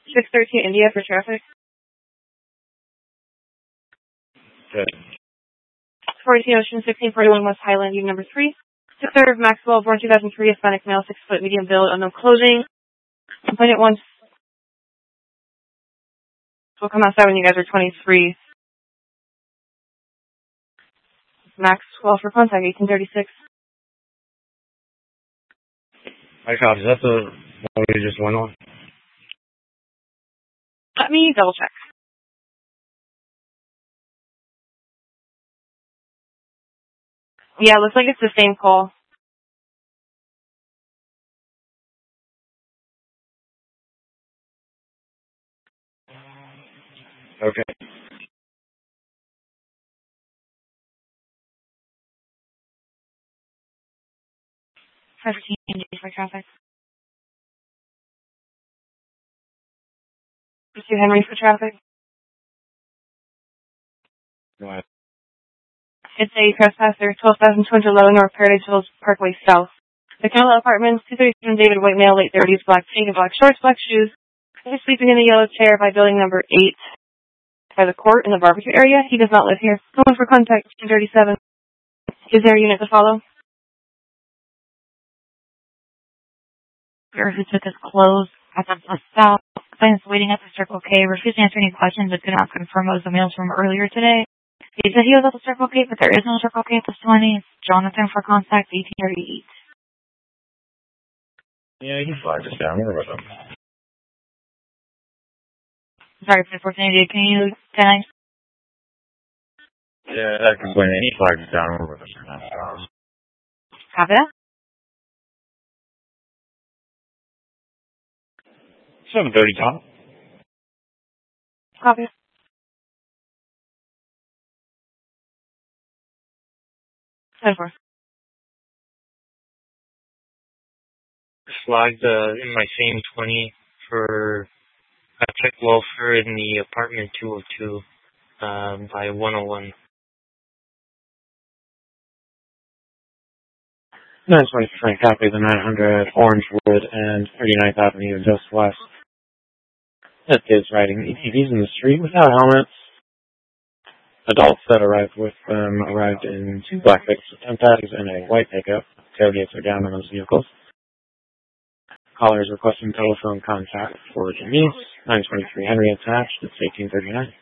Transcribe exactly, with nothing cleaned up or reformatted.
six thirteen India for traffic. Good. forty-two Ocean, sixteen forty-one West Highland, unit number three. To serve Maxwell, born two thousand three, Hispanic male, six foot, medium build, unknown clothing. Appointment once. We'll come outside when you guys are twenty-three. Maxwell for contact, eighteen thirty-six. My copy. Is that the one we just went on? Let me double check. Yeah, it looks like it's the same call. Okay. fifteen India for traffic. Pursue Henry for traffic. Go ahead. It's a trespasser, twelve thousand two hundred eleven North Paradise Hills Parkway South. The Canela Apartments, two thirty-seven David White male, late thirties, black paint, black shorts, black shoes. He's sleeping in a yellow chair by building number eight by the court in the barbecue area. He does not live here. Someone for contact, eighteen thirty-seven. Is there a unit to follow? Who took his clothes at the south. Client's waiting at the Circle K. Refused to answer any questions but could not confirm it was the mails from earlier today. He said he was at the Circle K, but there is no Circle K at this twenty. It's Jonathan for contact, eighteen thirty-eight. Yeah, you can flag this down. We're with him. Sorry for the opportunity. Can you ten nine? Yeah, that can explain it. He flagged this down. We're with him. Copy that? seven thirty, Tom. Copy. ten four. Flagged uh, in my same twenty for Patrick Wolfer in the apartment two oh two uh, by one oh one. nine twenty Frank, copy the nine hundred Orangewood and thirty-ninth Avenue just west. That is riding A T Vs in the street without helmets. Adults that arrived with them arrived in two black pickups with temp tags and a white pickup. Tailgates are down on those vehicles. Caller is requesting telephone contact for Janice, nine twenty-three Henry attached. It's eighteen thirty-nine.